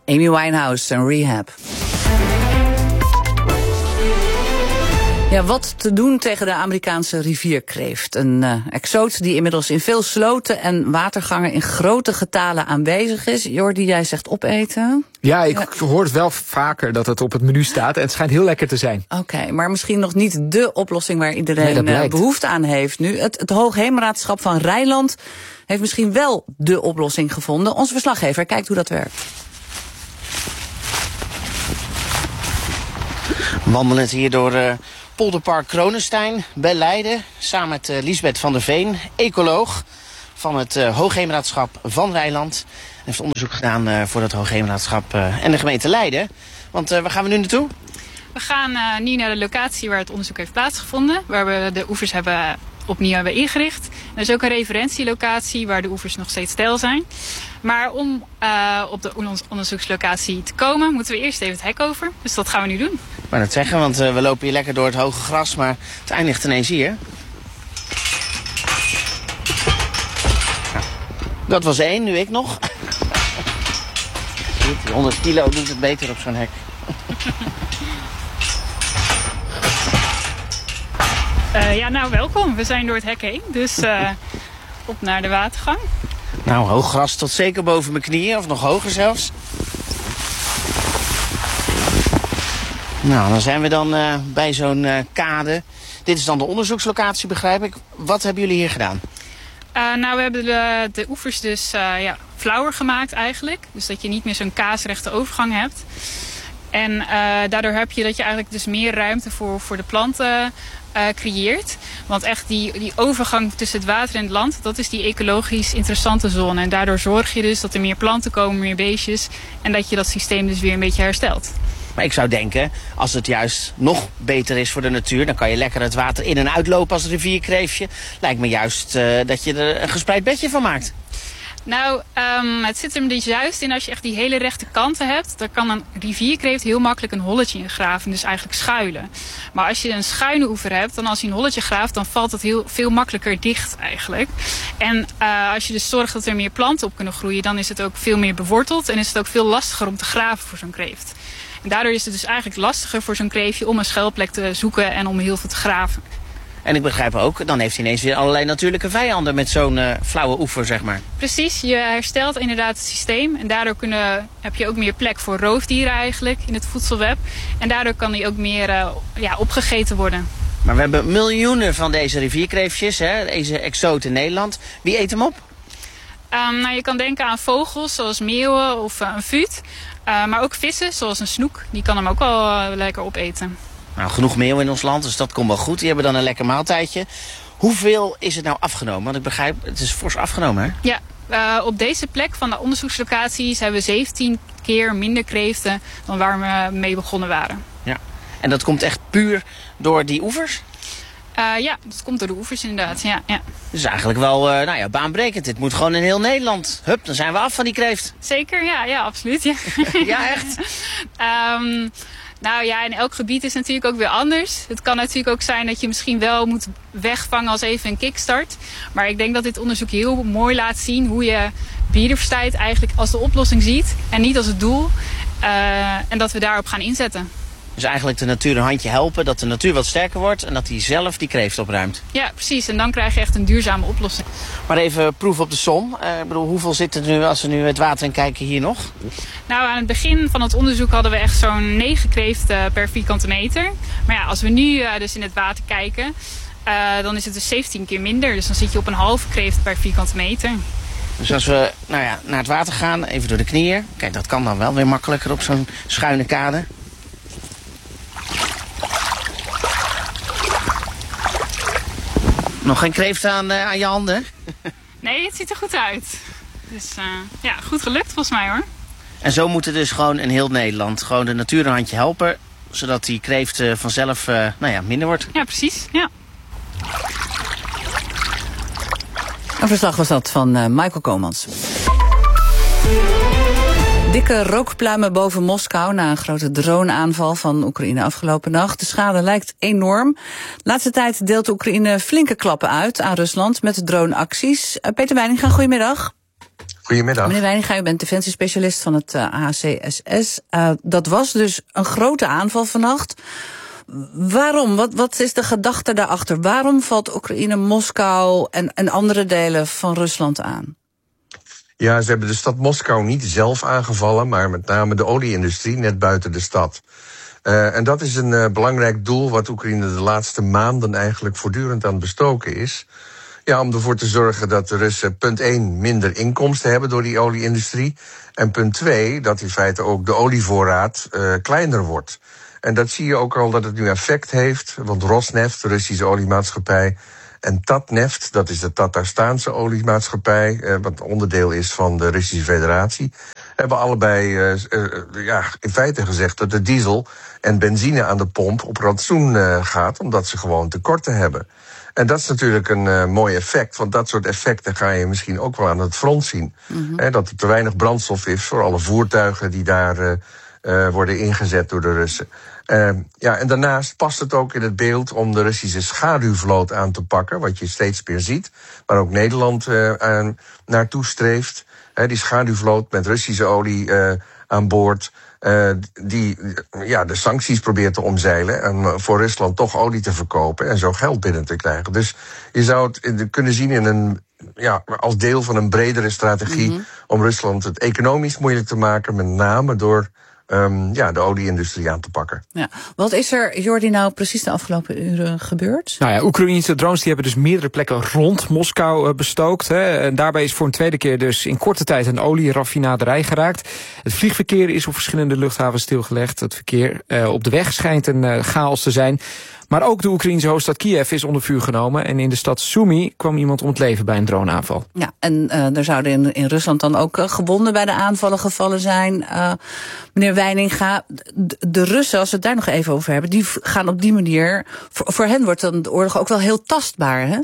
Amy Winehouse en Rehab. Ja, wat te doen tegen de Amerikaanse rivierkreeft. Een exoot die inmiddels in veel sloten en watergangen in grote getalen aanwezig is. Jordi, jij zegt opeten. Ja, ik hoor het wel vaker dat het op het menu staat. En het schijnt heel lekker te zijn. Oké, maar misschien nog niet de oplossing waar iedereen behoefte aan heeft nu. Het Hoogheemraadschap van Rijnland heeft misschien wel de oplossing gevonden. Onze verslaggever kijkt hoe dat werkt. Wandelend hier door Polderpark Kronenstein bij Leiden. Samen met Liesbeth van der Veen, ecoloog van het Hoogheemraadschap van Rijnland. Hij heeft onderzoek gedaan voor het Hoogheemraadschap en de gemeente Leiden. Want waar gaan we nu naartoe? We gaan nu naar de locatie waar het onderzoek heeft plaatsgevonden. Waar we de oevers opnieuw hebben ingericht. Er is ook een referentielocatie waar de oevers nog steeds steil zijn. Maar om op de onderzoekslocatie te komen, moeten we eerst even het hek over. Dus dat gaan we nu doen. Ik wou net zeggen, want we lopen hier lekker door het hoge gras, maar het eindigt ineens hier. Nou, dat was 1, nu ik nog. Die 100 kilo doet het beter op zo'n hek. Nou welkom. We zijn door het hek heen, dus op naar de watergang. Nou, hoog gras tot zeker boven mijn knieën, of nog hoger zelfs. Nou, dan zijn we dan bij zo'n kade. Dit is dan de onderzoekslocatie, begrijp ik. Wat hebben jullie hier gedaan? We hebben de oevers dus flauwer gemaakt eigenlijk. Dus dat je niet meer zo'n kaasrechte overgang hebt. En daardoor heb je dat je eigenlijk dus meer ruimte voor de planten creëert. Want echt die overgang tussen het water en het land, dat is die ecologisch interessante zone. En daardoor zorg je dus dat er meer planten komen, meer beestjes. En dat je dat systeem dus weer een beetje herstelt. Maar ik zou denken, als het juist nog beter is voor de natuur, dan kan je lekker het water in en uitlopen als rivierkreeftje. Lijkt me juist dat je er een gespreid bedje van maakt. Nou, het zit er dus juist in als je echt die hele rechte kanten hebt. Dan kan een rivierkreeft heel makkelijk een holletje ingraven, dus eigenlijk schuilen. Maar als je een schuine oever hebt, dan als je een holletje graaft, dan valt het veel makkelijker dicht eigenlijk. En als je dus zorgt dat er meer planten op kunnen groeien, dan is het ook veel meer beworteld en is het ook veel lastiger om te graven voor zo'n kreeft. En daardoor is het dus eigenlijk lastiger voor zo'n kreeftje om een schuilplek te zoeken en om heel veel te graven. En ik begrijp ook, dan heeft hij ineens weer allerlei natuurlijke vijanden met zo'n flauwe oever, zeg maar. Precies, je herstelt inderdaad het systeem. En daardoor heb je ook meer plek voor roofdieren eigenlijk in het voedselweb. En daardoor kan die ook meer opgegeten worden. Maar we hebben miljoenen van deze rivierkreeftjes, hè, deze exoot in Nederland. Wie eet hem op? Je kan denken aan vogels zoals meeuwen of een vuut. Maar ook vissen zoals een snoek, die kan hem ook wel lekker opeten. Nou, genoeg meeuw in ons land, dus dat komt wel goed. Die hebben dan een lekker maaltijdje. Hoeveel is het nou afgenomen? Want ik begrijp, het is fors afgenomen, hè? Ja, op deze plek van de onderzoekslocaties hebben we 17 keer minder kreeften dan waar we mee begonnen waren. Ja, en dat komt echt puur door die oevers? Dat komt door de oevers inderdaad, ja. Dus eigenlijk wel baanbrekend. Dit moet gewoon in heel Nederland. Hup, dan zijn we af van die kreeft. Zeker, ja, absoluut. Ja, ja echt? In elk gebied is het natuurlijk ook weer anders. Het kan natuurlijk ook zijn dat je misschien wel moet wegvangen als even een kickstart. Maar ik denk dat dit onderzoek heel mooi laat zien hoe je biodiversiteit eigenlijk als de oplossing ziet en niet als het doel. En dat we daarop gaan inzetten. Dus eigenlijk de natuur een handje helpen, dat de natuur wat sterker wordt en dat hij zelf die kreeft opruimt. Ja, precies. En dan krijg je echt een duurzame oplossing. Maar even proef op de som. Hoeveel zit er nu, als we nu het water in kijken, hier nog? Nou, aan het begin van het onderzoek hadden we echt zo'n 9 kreeften per vierkante meter. Maar ja, als we nu dus in het water kijken, dan is het dus 17 keer minder. Dus dan zit je op een halve kreeft per vierkante meter. Dus als we naar het water gaan, even door de knieën. Kijk, dat kan dan wel weer makkelijker op zo'n schuine kade. Nog geen kreeft aan je handen? Nee, het ziet er goed uit. Dus goed gelukt volgens mij hoor. En zo moet het dus gewoon in heel Nederland. Gewoon de natuur een handje helpen. Zodat die kreeft vanzelf minder wordt. Ja, precies. Ja. Een verslag was dat van Michael Komans. Dikke rookpluimen boven Moskou na een grote droneaanval van Oekraïne afgelopen nacht. De schade lijkt enorm. De laatste tijd deelt Oekraïne flinke klappen uit aan Rusland met droneacties. Peter Weininga, goedemiddag. Goedemiddag. Meneer Weininga, u bent defensiespecialist van het HCSS. Dat was dus een grote aanval vannacht. Waarom? Wat is de gedachte daarachter? Waarom valt Oekraïne Moskou en andere delen van Rusland aan? Ja, ze hebben de stad Moskou niet zelf aangevallen, maar met name de olieindustrie net buiten de stad. En dat is een belangrijk doel wat Oekraïne de laatste maanden eigenlijk voortdurend aan het bestoken is. Ja, om ervoor te zorgen dat de Russen, punt 1, minder inkomsten hebben door die olieindustrie. En punt 2, dat in feite ook de olievoorraad kleiner wordt. En dat zie je ook al dat het nu effect heeft. Want Rosneft, de Russische oliemaatschappij, en Tatneft, dat is de Tatarstaanse oliemaatschappij, wat onderdeel is van de Russische Federatie, hebben allebei in feite gezegd dat de diesel en benzine aan de pomp op rantsoen gaat, omdat ze gewoon tekorten hebben. En dat is natuurlijk een mooi effect, want dat soort effecten ga je misschien ook wel aan het front zien. Mm-hmm. Dat er te weinig brandstof is voor alle voertuigen die daar worden ingezet door de Russen. En daarnaast past het ook in het beeld om de Russische schaduwvloot aan te pakken, wat je steeds meer ziet, waar ook Nederland naartoe streeft. Die schaduwvloot met Russische olie aan boord, die de sancties probeert te omzeilen en voor Rusland toch olie te verkopen en zo geld binnen te krijgen. Dus je zou het kunnen zien in als deel van een bredere strategie om Rusland het economisch moeilijk te maken, met name door de olieindustrie aan te pakken. Ja. Wat is er, Jordi, nou precies de afgelopen uren gebeurd? Nou ja, Oekraïnse drones die hebben dus meerdere plekken rond Moskou bestookt. En daarbij is voor een tweede keer dus in korte tijd een olieraffinaderij geraakt. Het vliegverkeer is op verschillende luchthavens stilgelegd. Het verkeer op de weg schijnt een chaos te zijn. Maar ook de Oekraïnse hoofdstad Kiev is onder vuur genomen. En in de stad Sumy kwam iemand om het leven bij een droneaanval. Ja, en er zouden in Rusland dan ook gewonden bij de aanvallen gevallen zijn. Meneer Weininga, de Russen, als we het daar nog even over hebben, die gaan op die manier, voor hen wordt dan de oorlog ook wel heel tastbaar, hè?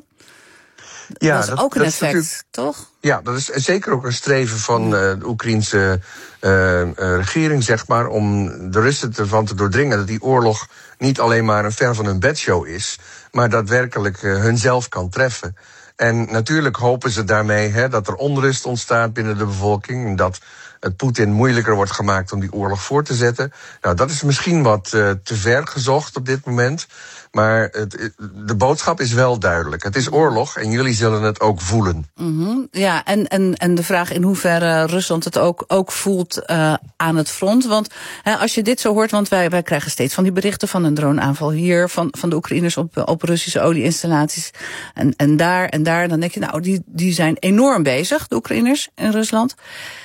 Ja, dat is ook een effect, toch? Ja, dat is zeker ook een streven van de Oekraïense regering, zeg maar, om de Russen ervan te doordringen dat die oorlog niet alleen maar een ver van hun bedshow is, maar daadwerkelijk hunzelf kan treffen. En natuurlijk hopen ze daarmee dat er onrust ontstaat binnen de bevolking en dat het Poetin moeilijker wordt gemaakt om die oorlog voor te zetten. Nou, dat is misschien wat te ver gezocht op dit moment. Maar de boodschap is wel duidelijk. Het is oorlog en jullie zullen het ook voelen. Mm-hmm. Ja, en de vraag in hoeverre Rusland het ook voelt aan het front. Want als je dit zo hoort, want wij krijgen steeds van die berichten van een droneaanval hier, van de Oekraïners op Russische olieinstallaties. En daar, dan denk je, nou, die zijn enorm bezig, de Oekraïners in Rusland.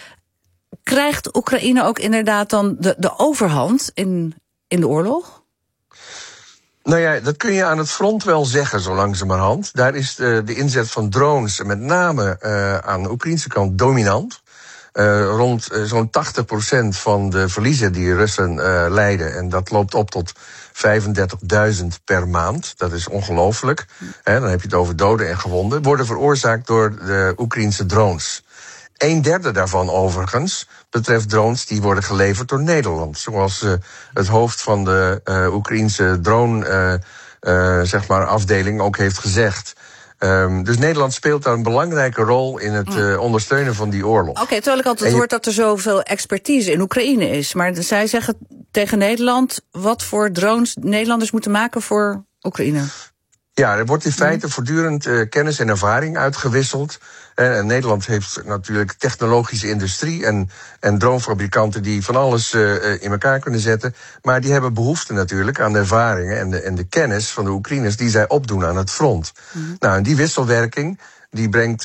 Krijgt Oekraïne ook inderdaad dan de overhand in de oorlog? Nou ja, dat kun je aan het front wel zeggen, zo langzamerhand. Daar is de inzet van drones, met name aan de Oekraïnse kant, dominant. Rond zo'n 80% van de verliezen die Russen lijden, en dat loopt op tot 35.000 per maand. Dat is ongelooflijk. Dan heb je het over doden en gewonden. Worden veroorzaakt door de Oekraïnse drones. 1/3 daarvan overigens betreft drones die worden geleverd door Nederland. Zoals het hoofd van de Oekraïense drone afdeling ook heeft gezegd. Dus Nederland speelt daar een belangrijke rol in het ondersteunen van die oorlog. Oké, terwijl ik altijd hoor dat er zoveel expertise in Oekraïne is. Maar zij zeggen tegen Nederland wat voor drones Nederlanders moeten maken voor Oekraïne. Ja, er wordt in feite voortdurend kennis en ervaring uitgewisseld. Nederland heeft natuurlijk technologische industrie en dronefabrikanten die van alles in elkaar kunnen zetten. Maar die hebben behoefte natuurlijk aan de ervaringen en de kennis van de Oekraïners die zij opdoen aan het front. Nou, en die wisselwerking die brengt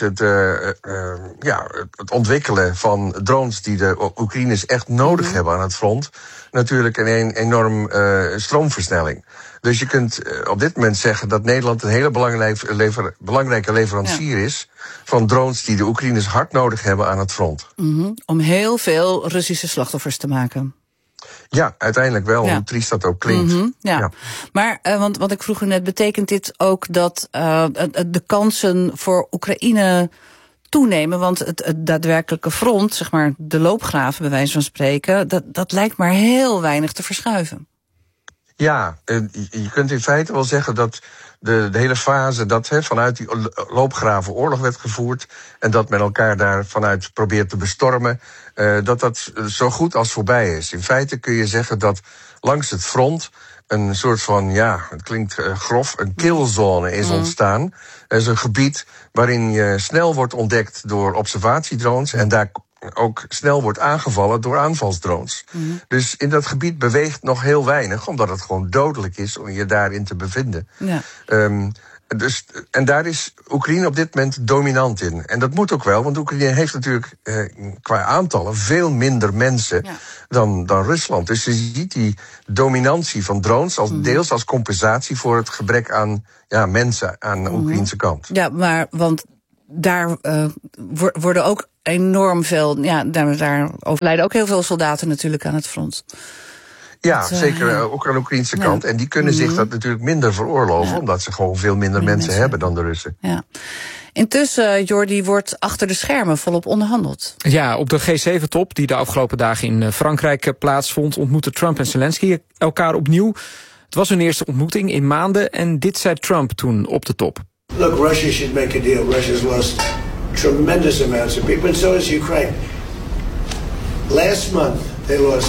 het ontwikkelen van drones die de Oekraïners echt nodig hebben aan het front natuurlijk een enorm stroomversnelling. Dus je kunt op dit moment zeggen dat Nederland een hele belangrijke leverancier is van drones die de Oekraïners hard nodig hebben aan het front. Om heel veel Russische slachtoffers te maken. Ja, uiteindelijk wel, hoe triest dat ook klinkt. Ja. Maar, want ik vroeg u net, betekent dit ook dat de kansen voor Oekraïne toenemen? Want het daadwerkelijke front, zeg maar de loopgraven bij wijze van spreken, dat lijkt maar heel weinig te verschuiven. Ja, je kunt in feite wel zeggen dat de hele fase dat vanuit die loopgraven oorlog werd gevoerd en dat men elkaar daar vanuit probeert te bestormen, dat zo goed als voorbij is. In feite kun je zeggen dat langs het front een soort van, het klinkt grof, een killzone is ontstaan. Dat is een gebied waarin je snel wordt ontdekt door observatiedrones en daar ook snel wordt aangevallen door aanvalsdrones. Dus in dat gebied beweegt nog heel weinig, omdat het gewoon dodelijk is om je daarin te bevinden. Ja. En daar is Oekraïne op dit moment dominant in. En dat moet ook wel, want Oekraïne heeft natuurlijk qua aantallen veel minder mensen dan Rusland. Dus je ziet die dominantie van drones als deels als compensatie voor het gebrek aan mensen aan de Oekraïnse kant. Ja, maar want daar worden ook enorm veel, daar overlijden ook heel veel soldaten natuurlijk aan het front. Ja, zeker ook aan de Oekraïnse kant. En die kunnen zich dat natuurlijk minder veroorloven, omdat ze gewoon veel minder mensen hebben dan de Russen. Ja. Intussen, Jordi, wordt achter de schermen volop onderhandeld. Ja, op de G7-top die de afgelopen dagen in Frankrijk plaatsvond, ontmoetten Trump en Zelensky elkaar opnieuw. Het was hun eerste ontmoeting in maanden en dit zei Trump toen op de top. Look, Russia should make a deal. Russia's lost tremendous amounts of people, and so has Ukraine. Last month, they lost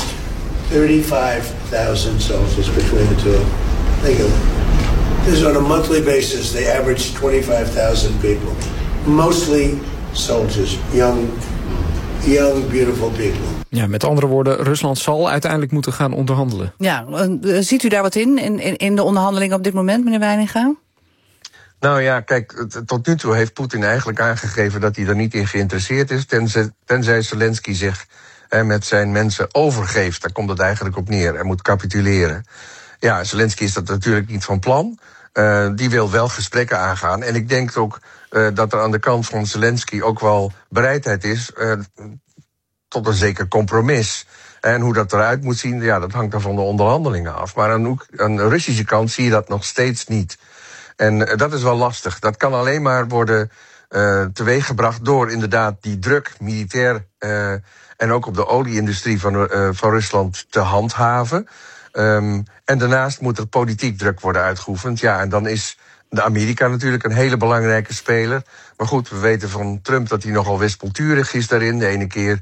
35,000 soldiers between the two. Think of it. This is on a monthly basis. They average 25,000 people, mostly soldiers, young, beautiful people. Ja, met andere woorden, Rusland zal uiteindelijk moeten gaan onderhandelen. Ja, ziet u daar wat in de onderhandelingen op dit moment, meneer Weininga? Nou ja, kijk, tot nu toe heeft Poetin eigenlijk aangegeven dat hij er niet in geïnteresseerd is, tenzij Zelensky zich met zijn mensen overgeeft. Daar komt het eigenlijk op neer. Er moet capituleren. Ja, Zelensky is dat natuurlijk niet van plan. Die wil wel gesprekken aangaan. En ik denk ook dat er aan de kant van Zelensky ook wel bereidheid is tot een zeker compromis. En hoe dat eruit moet zien, dat hangt dan van de onderhandelingen af. Maar aan de Russische kant zie je dat nog steeds niet. En dat is wel lastig. Dat kan alleen maar worden teweeggebracht door inderdaad die druk militair en ook op de olieindustrie van Rusland te handhaven. En daarnaast moet er politiek druk worden uitgeoefend. Ja, en dan is de Amerika natuurlijk een hele belangrijke speler. Maar goed, we weten van Trump dat hij nogal wispelturig is daarin. De ene keer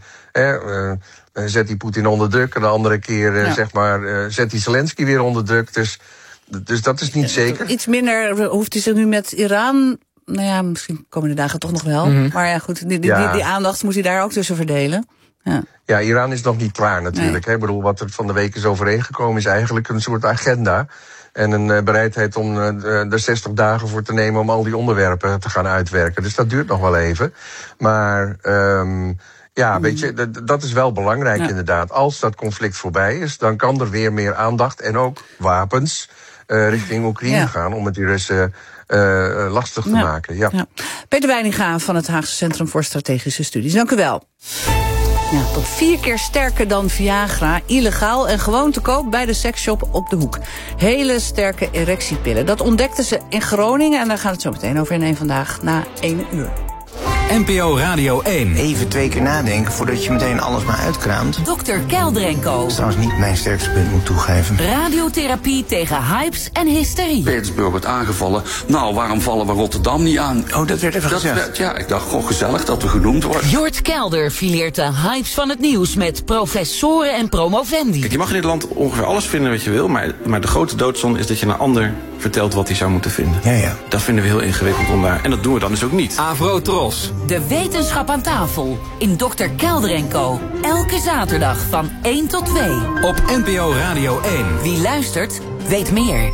zet hij Poetin onder druk en de andere keer zet hij Zelensky weer onder druk. Dus dat is niet zeker. Iets minder hoeft hij zich nu met Iran. Nou ja, misschien komende dagen toch nog wel. Maar ja, goed, die aandacht moet hij daar ook tussen verdelen. Ja, Iran is nog niet klaar natuurlijk. Nee. Ik bedoel, wat er van de week is overeengekomen is eigenlijk een soort agenda. En een bereidheid om er 60 dagen voor te nemen om al die onderwerpen te gaan uitwerken. Dus dat duurt nog wel even. Maar weet je, dat is wel belangrijk inderdaad. Als dat conflict voorbij is, dan kan er weer meer aandacht en ook wapens richting Oekraïne gaan om het die Russen lastig te maken. Ja. Peter Weininga van het Haagse Centrum voor Strategische Studies. Dank u wel. Ja, tot 4 keer sterker dan Viagra, illegaal en gewoon te koop bij de seksshop op de hoek. Hele sterke erectiepillen. Dat ontdekten ze in Groningen en daar gaat het zo meteen over in één Vandaag na 1 uur. NPO Radio 1. Even 2 keer nadenken voordat je meteen alles maar uitkraamt. Dr. Kelder & Co. Dat is trouwens niet mijn sterkste punt, moet toegeven. Radiotherapie tegen hypes en hysterie. Petersburg wordt aangevallen. Nou, waarom vallen we Rotterdam niet aan? Oh, dat werd even gezegd. Ik dacht gewoon gezellig dat we genoemd worden. Jort Kelder fileert de hypes van het nieuws met professoren en promovendi. Kijk, je mag in dit land ongeveer alles vinden wat je wil, maar de grote doodzonde is dat je een ander vertelt wat hij zou moeten vinden. Ja. Dat vinden we heel ingewikkeld om daar. En dat doen we dan dus ook niet. Avro Tros. De wetenschap aan tafel in Dr. Kelder & Co. Elke zaterdag van 1 tot 2. Op NPO Radio 1. Wie luistert, weet meer.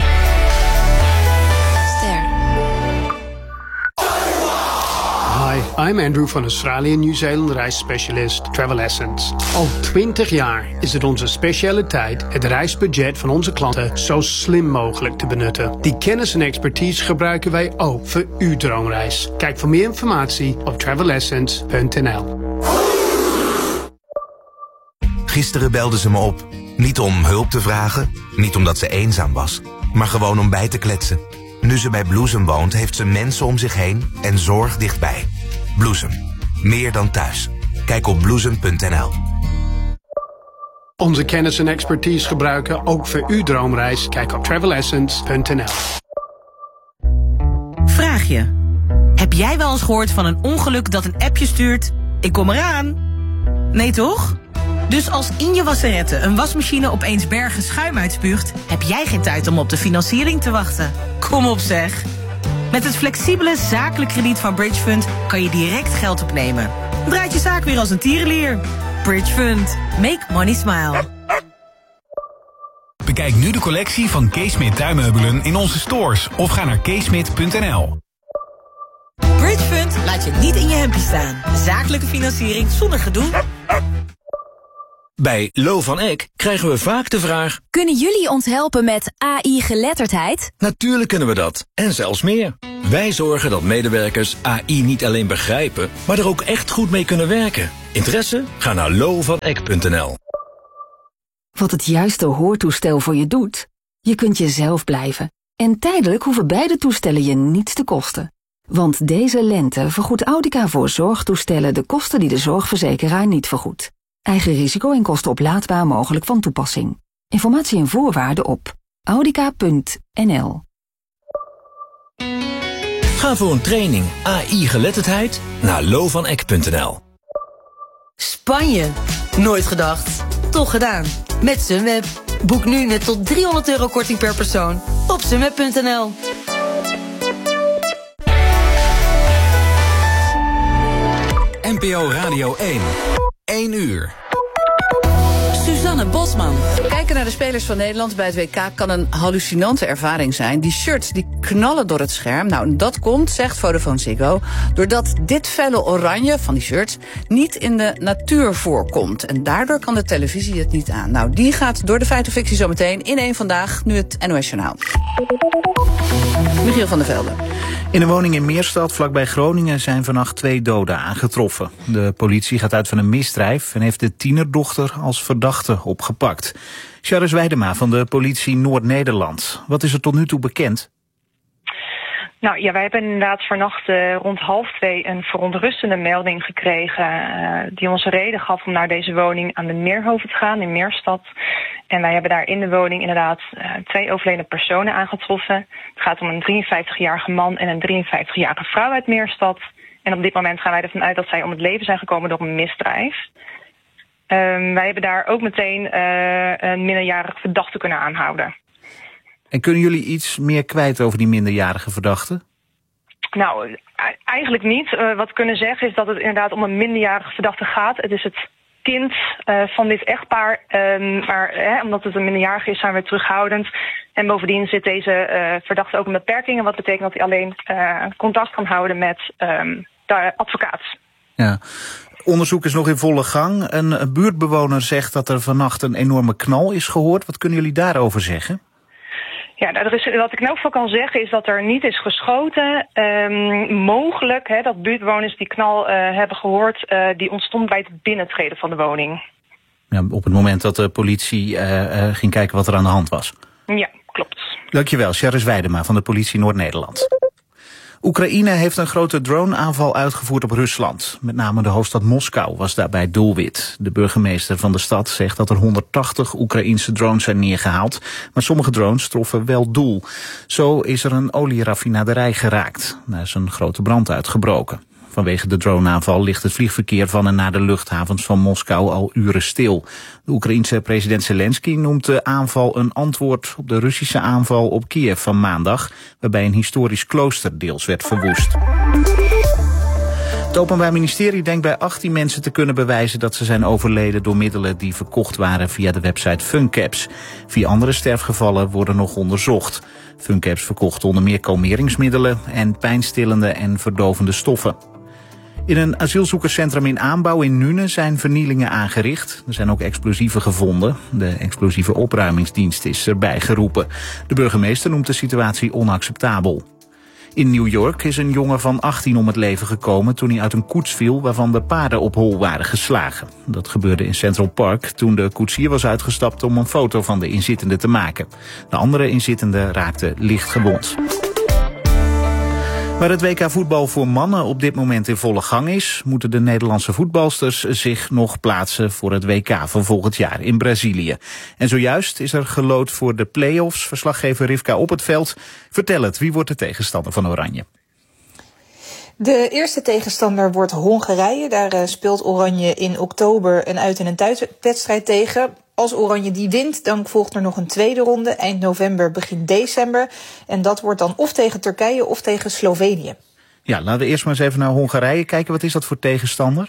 Hi, I'm Andrew van Australië en Nieuw-Zeeland reisspecialist Travel Essence. Al 20 jaar is het onze specialiteit het reisbudget van onze klanten zo slim mogelijk te benutten. Die kennis en expertise gebruiken wij ook voor uw droomreis. Kijk voor meer informatie op travelessence.nl. Gisteren belde ze me op. Niet om hulp te vragen, niet omdat ze eenzaam was, maar gewoon om bij te kletsen. Nu ze bij Bloesem woont, heeft ze mensen om zich heen en zorg dichtbij. Bloesem. Meer dan thuis. Kijk op bloesem.nl. onze kennis en expertise gebruiken, ook voor uw droomreis? Kijk op travelessence.nl. Vraag je. Heb jij wel eens gehoord van een ongeluk dat een appje stuurt? Ik kom eraan. Nee toch? Dus als in je wasserette een wasmachine opeens bergen schuim uitspuugt, heb jij geen tijd om op de financiering te wachten. Kom op zeg. Met het flexibele zakelijk krediet van Bridgefund kan je direct geld opnemen. Draait je zaak weer als een tierenlier. Bridgefund. Make money smile. Bekijk nu de collectie van Kees Smit tuinmeubelen in onze stores of ga naar keesmit.nl. Bridgefund laat je niet in je hempje staan. Zakelijke financiering zonder gedoe. Bij Lo van Eck krijgen we vaak de vraag: kunnen jullie ons helpen met AI-geletterdheid? Natuurlijk kunnen we dat, en zelfs meer. Wij zorgen dat medewerkers AI niet alleen begrijpen, maar er ook echt goed mee kunnen werken. Interesse? Ga naar lovaneck.nl. Wat het juiste hoortoestel voor je doet? Je kunt jezelf blijven. En tijdelijk hoeven beide toestellen je niets te kosten. Want deze lente vergoedt Audica voor zorgtoestellen de kosten die de zorgverzekeraar niet vergoedt. Eigen risico en kosten oplaadbaar mogelijk van toepassing. Informatie en voorwaarden op audica.nl. Ga voor een training AI-geletterdheid naar lovaneck.nl. Spanje. Nooit gedacht. Toch gedaan. Met Sunweb. Boek nu met tot €300 korting per persoon op sunweb.nl. NPO Radio 1. 1 uur. Suzanne Bosman. Kijken naar de spelers van Nederland bij het WK kan een hallucinante ervaring zijn. Die shirts die knallen door het scherm. Nou, dat komt, zegt Vodafone Ziggo, doordat dit felle oranje van die shirts niet in de natuur voorkomt. En daardoor kan de televisie het niet aan. Nou, die gaat door de feit of fictie zometeen in één Vandaag, nu het NOS Journaal. Michiel van der Velde. In een woning in Meerstad, vlakbij Groningen, zijn vannacht 2 doden aangetroffen. De politie gaat uit van een misdrijf en heeft de tienerdochter als verdachte opgepakt. Charis Weidema van de politie Noord-Nederland. Wat is er tot nu toe bekend? Nou ja, wij hebben inderdaad vannacht rond 1:30 een verontrustende melding gekregen die ons reden gaf om naar deze woning aan de Meerhoven te gaan in Meerstad. En wij hebben daar in de woning inderdaad 2 overleden personen aangetroffen. Het gaat om een 53-jarige man en een 53-jarige vrouw uit Meerstad. En op dit moment gaan wij ervan uit dat zij om het leven zijn gekomen door een misdrijf. Wij hebben daar ook meteen een minderjarige verdachte kunnen aanhouden. En kunnen jullie iets meer kwijt over die minderjarige verdachte? Nou, eigenlijk niet. Wat we kunnen zeggen is dat het inderdaad om een minderjarige verdachte gaat. Het is het kind van dit echtpaar. Maar omdat het een minderjarige is, zijn we terughoudend. En bovendien zit deze verdachte ook een beperking. Wat betekent dat hij alleen contact kan houden met de advocaat. Ja. Onderzoek is nog in volle gang. Een buurtbewoner zegt dat er vannacht een enorme knal is gehoord. Wat kunnen jullie daarover zeggen? Ja, wat ik in elk geval kan zeggen is dat er niet is geschoten. Mogelijk dat buurtbewoners die knal hebben gehoord, die ontstond bij het binnentreden van de woning. Ja, op het moment dat de politie ging kijken wat er aan de hand was. Ja, klopt. Dankjewel, Charis Weidema van de politie Noord-Nederland. Oekraïne heeft een grote drone-aanval uitgevoerd op Rusland. Met name de hoofdstad Moskou was daarbij doelwit. De burgemeester van de stad zegt dat er 180 Oekraïense drones zijn neergehaald. Maar sommige drones troffen wel doel. Zo is er een olieraffinaderij geraakt. Daar is een grote brand uitgebroken. Vanwege de droneaanval ligt het vliegverkeer van en naar de luchthavens van Moskou al uren stil. De Oekraïense president Zelensky noemt de aanval een antwoord op de Russische aanval op Kiev van maandag, waarbij een historisch klooster deels werd verwoest. Het Openbaar Ministerie denkt bij 18 mensen te kunnen bewijzen dat ze zijn overleden door middelen die verkocht waren via de website Funcaps. 4 andere sterfgevallen worden nog onderzocht. Funcaps verkocht onder meer kalmeringsmiddelen en pijnstillende en verdovende stoffen. In een asielzoekerscentrum in aanbouw in Nuenen zijn vernielingen aangericht. Er zijn ook explosieven gevonden. De explosieve opruimingsdienst is erbij geroepen. De burgemeester noemt de situatie onacceptabel. In New York is een jongen van 18 om het leven gekomen toen hij uit een koets viel waarvan de paarden op hol waren geslagen. Dat gebeurde in Central Park toen de koetsier was uitgestapt om een foto van de inzittende te maken. De andere inzittende raakte licht gewond. Waar het WK voetbal voor mannen op dit moment in volle gang is, moeten de Nederlandse voetbalsters zich nog plaatsen voor het WK van volgend jaar in Brazilië. En zojuist is er geloot voor de play-offs. Verslaggever Rivka op het veld. Vertel het, wie wordt de tegenstander van Oranje? De eerste tegenstander wordt Hongarije. Daar speelt Oranje in oktober een uit- en een thuiswedstrijd tegen. Als Oranje die wint, dan volgt er nog een tweede ronde. Eind november, begin december. En dat wordt dan of tegen Turkije of tegen Slovenië. Ja, laten we eerst maar eens even naar Hongarije kijken. Wat is dat voor tegenstander?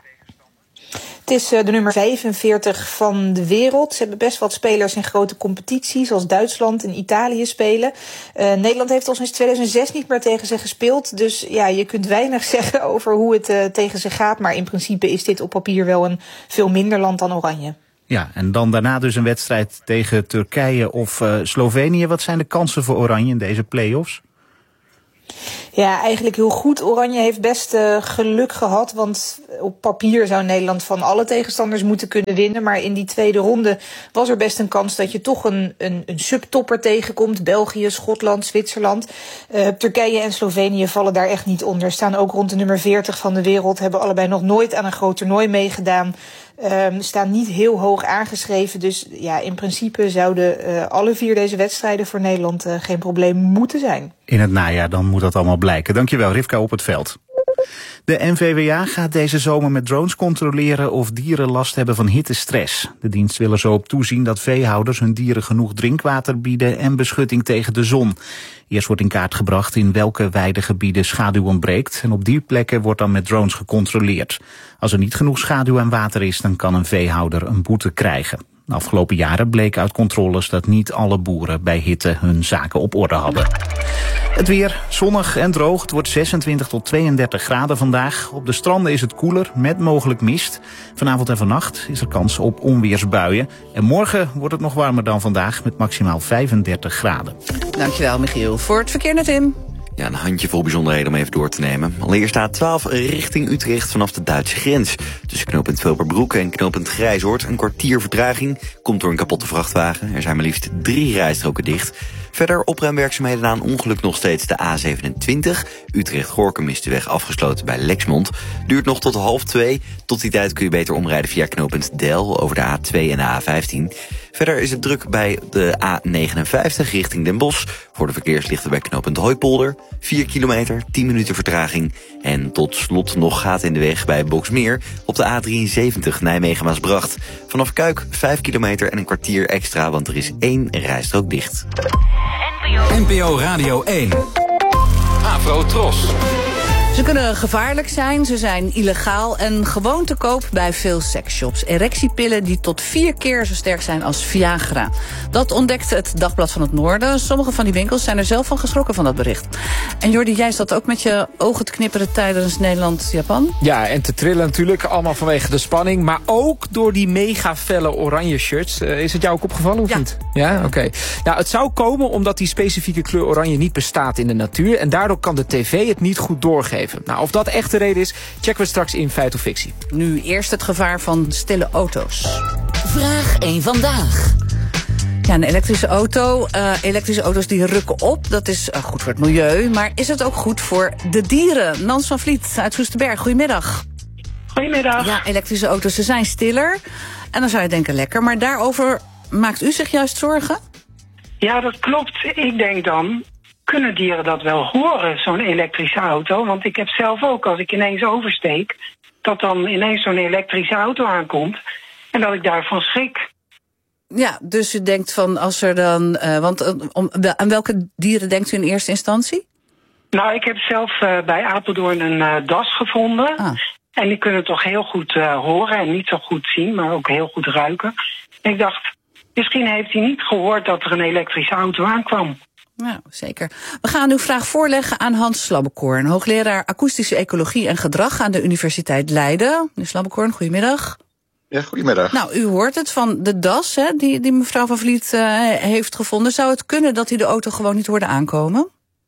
Het is de nummer 45 van de wereld. Ze hebben best wat spelers in grote competities, zoals Duitsland en Italië spelen. Nederland heeft al sinds 2006 niet meer tegen ze gespeeld. Dus ja, je kunt weinig zeggen over hoe het tegen ze gaat. Maar in principe is dit op papier wel een veel minder land dan Oranje. Ja, en dan daarna dus een wedstrijd tegen Turkije of Slovenië. Wat zijn de kansen voor Oranje in deze play-offs? Ja, eigenlijk heel goed. Oranje heeft best geluk gehad, want op papier zou Nederland van alle tegenstanders moeten kunnen winnen. Maar in die tweede ronde was er best een kans dat je toch een subtopper tegenkomt. België, Schotland, Zwitserland. Turkije en Slovenië vallen daar echt niet onder. Staan ook rond de nummer 40 van de wereld. Hebben allebei nog nooit aan een groot toernooi meegedaan. Staan niet heel hoog aangeschreven. Dus ja, in principe zouden alle 4 deze wedstrijden voor Nederland geen probleem moeten zijn. In het najaar, dan moet dat allemaal blijken. Dankjewel, Rivka op het veld. De NVWA gaat deze zomer met drones controleren of dieren last hebben van hittestress. De dienst wil er zo op toezien dat veehouders hun dieren genoeg drinkwater bieden en beschutting tegen de zon. Eerst wordt in kaart gebracht in welke weidegebieden schaduw ontbreekt en op die plekken wordt dan met drones gecontroleerd. Als er niet genoeg schaduw en water is, dan kan een veehouder een boete krijgen. De afgelopen jaren bleek uit controles dat niet alle boeren bij hitte hun zaken op orde hadden. Het weer zonnig en droog. Het wordt 26 tot 32 graden vandaag. Op de stranden is het koeler met mogelijk mist. Vanavond en vannacht is er kans op onweersbuien. En morgen wordt het nog warmer dan vandaag met maximaal 35 graden. Dankjewel, Michiel. Voor het verkeer naar Tim. Ja, een handjevol bijzonderheden om even door te nemen. Allereerst A12 richting Utrecht vanaf de Duitse grens. Tussen knooppunt Velperbroek en knooppunt Grijzoord. Een kwartier vertraging. Komt door een kapotte vrachtwagen. Er zijn maar liefst 3 rijstroken dicht. Verder opruimwerkzaamheden na een ongeluk nog steeds de A27. Utrecht-Gorkum is de weg afgesloten bij Lexmond. Duurt nog tot 1:30. Tot die tijd kun je beter omrijden via knooppunt Del over de A2 en de A15. Verder is het druk bij de A59 richting Den Bosch. Voor de verkeerslichten bij knooppunt Hooipolder. 4 kilometer, 10 minuten vertraging. En tot slot nog gaat in de weg bij Boxmeer op de A73 Nijmegen-Maasbracht. Vanaf Kuik 5 kilometer en een kwartier extra, want er is 1 rijstrook dicht. NPO Radio 1. Afro Tros. Ze kunnen gevaarlijk zijn, ze zijn illegaal en gewoon te koop bij veel seksshops. Erectiepillen die tot 4 keer zo sterk zijn als Viagra. Dat ontdekte het Dagblad van het Noorden. Sommige van die winkels zijn er zelf van geschrokken van dat bericht. En Jordi, jij zat ook met je ogen te knipperen tijdens Nederland-Japan? Ja, en te trillen natuurlijk, allemaal vanwege de spanning. Maar ook door die mega felle oranje shirts. Is het jou ook opgevallen of niet? Ja, oké. Nou, het zou komen omdat die specifieke kleur oranje niet bestaat in de natuur. En daardoor kan de tv het niet goed doorgeven. Nou, of dat echt de reden is, checken we straks in Feit of Fictie. Nu eerst het gevaar van stille auto's. Vraag 1 vandaag. Ja, een elektrische auto. Elektrische auto's die rukken op. Dat is goed voor het milieu. Maar is het ook goed voor de dieren? Nans van Vliet uit Soesterberg, goedemiddag. Goedemiddag. Ja, elektrische auto's, ze zijn stiller. En dan zou je denken lekker. Maar daarover maakt u zich juist zorgen? Ja, dat klopt. Ik denk dan, kunnen dieren dat wel horen, zo'n elektrische auto? Want ik heb zelf ook, als ik ineens oversteek, dat dan ineens zo'n elektrische auto aankomt en dat ik daarvan schrik. Ja, dus u denkt van als er dan... aan welke dieren denkt u in eerste instantie? Nou, ik heb zelf bij Apeldoorn een das gevonden. En die kunnen toch heel goed horen en niet zo goed zien, maar ook heel goed ruiken. En ik dacht, misschien heeft hij niet gehoord dat er een elektrische auto aankwam. Ja, zeker. We gaan uw vraag voorleggen aan Hans Slabbekoorn, hoogleraar akoestische ecologie en gedrag aan de Universiteit Leiden. Meneer Slabbekoorn, goedemiddag. Ja, goedemiddag. Nou, u hoort het van de das, hè, die mevrouw van Vliet heeft gevonden. Zou het kunnen dat hij de auto gewoon niet hoorde aankomen?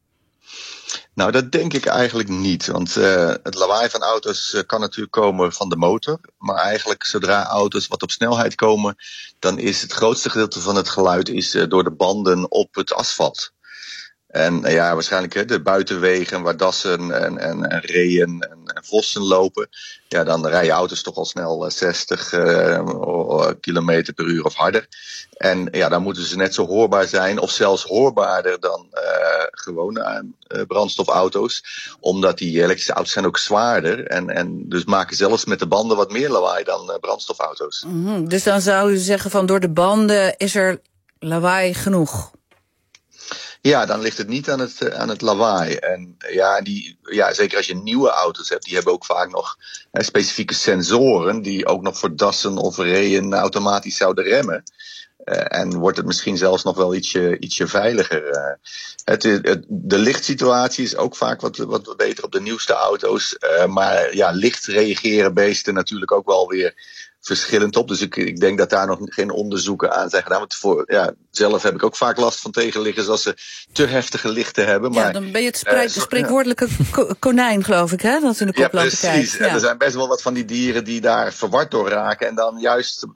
Nou, dat denk ik eigenlijk niet. Want het lawaai van auto's kan natuurlijk komen van de motor. Maar eigenlijk zodra auto's wat op snelheid komen, dan is het grootste gedeelte van het geluid door de banden op het asfalt. En waarschijnlijk de buitenwegen waar dassen en reeën en vossen lopen. Ja, dan rijden auto's toch al snel 60 kilometer per uur of harder. En dan moeten ze net zo hoorbaar zijn, of zelfs hoorbaarder dan gewone brandstofauto's. Omdat die elektrische auto's zijn ook zwaarder. En dus maken zelfs met de banden wat meer lawaai dan brandstofauto's. Mm-hmm. Dus dan zou u zeggen van door de banden is er lawaai genoeg? Ja, dan ligt het niet aan het lawaai. En zeker als je nieuwe auto's hebt, die hebben ook vaak nog specifieke sensoren die ook nog voor dassen of reeën automatisch zouden remmen. En wordt het misschien zelfs nog wel ietsje veiliger. De lichtsituatie is ook vaak wat beter op de nieuwste auto's. Maar licht reageren beesten natuurlijk ook wel weer verschillend op. Dus ik denk dat daar nog geen onderzoeken aan zijn gedaan. Want zelf heb ik ook vaak last van tegenliggers als ze te heftige lichten hebben. Maar, dan ben je het spreekwoordelijke konijn, geloof ik, hè? Dat in de koplampen kijkt. Ja, precies. En er zijn best wel wat van die dieren die daar verward door raken. En dan juist